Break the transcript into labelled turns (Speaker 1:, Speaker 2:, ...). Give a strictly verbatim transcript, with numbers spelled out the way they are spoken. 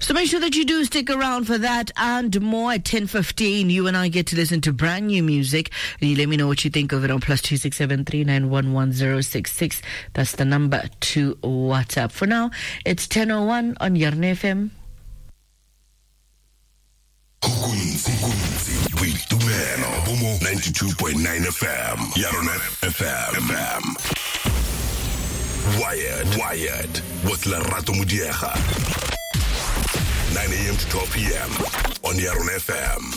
Speaker 1: So make sure that you do stick around for that and more. At ten fifteen, you and I get to listen to brand new music. And you let me know what you think of it on plus two six seven three nine one one zero six six. That's the number to WhatsApp. For now, it's ten oh one on Yarn F M.
Speaker 2: ninety-two point nine F M. Yarn F M. Wired, Wired with Lerato Mudiega. nine a.m. to twelve p.m. on Yarn F M.